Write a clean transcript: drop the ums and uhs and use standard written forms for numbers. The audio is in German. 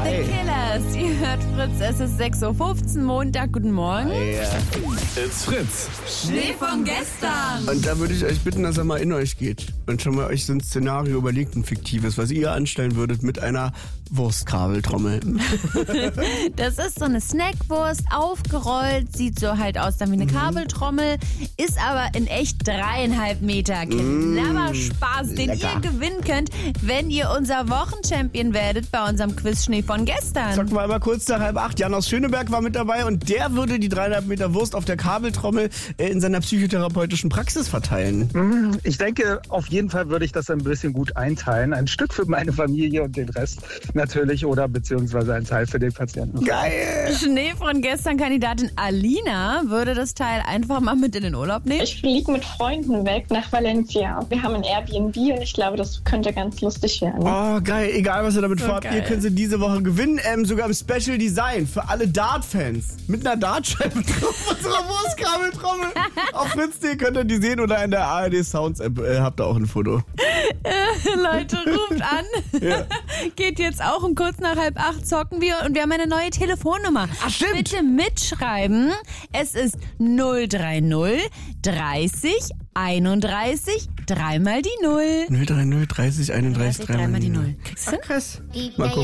The Killers. Ihr hört Fritz, es ist 6.15 Uhr, Montag, guten Morgen. It's Fritz. Schnee von gestern. Und da würde ich euch bitten, dass er mal in euch geht und schon mal euch so ein Szenario überlegt, ein fiktives, was ihr anstellen würdet mit einer Wurstkabeltrommel. Das ist so eine Snackwurst, aufgerollt, sieht so halt aus dann wie eine Kabeltrommel, ist aber in echt 3,5 Meter. Knapper Spaß, den Lecker. ihr gewinnen könnt, wenn ihr unser Wochenchampion werdet bei unserem Quiz Schnee von gestern. Sag mal kurz nach 7:30. Jan aus Schöneberg war mit dabei und der würde die 3,5 Meter Wurst auf der Kabeltrommel in seiner psychotherapeutischen Praxis verteilen. Ich denke, auf jeden Fall würde ich das ein bisschen gut einteilen. Ein Stück für meine Familie und den Rest natürlich oder beziehungsweise ein Teil für den Patienten. Geil! Schnee von gestern Kandidatin Alina würde das Teil einfach mal mit in den Urlaub nehmen. Ich fliege mit Freunden weg nach Valencia. Wir haben ein Airbnb und ich glaube, das könnte ganz lustig werden. Oh, geil. Egal, was ihr damit vorhabt, geil. ihr könnt sie diese Woche gewinnen. Sogar im Special Design für alle Dart-Fans. Mit einer Dartscheibe drauf unserer Wurstkabeltrommel. Auf Fritz.de könnt ihr die sehen oder in der ARD Sounds App habt ihr auch ein Foto. Leute, ruft an. Geht jetzt auch um kurz nach 7:30 zocken wir und wir haben eine neue Telefonnummer. Ach, stimmt. Bitte mitschreiben. Es ist 030 30 31 3 mal die 0. 030 30 31 3 mal die 0. Kriegst du? Krass. Mal gucken.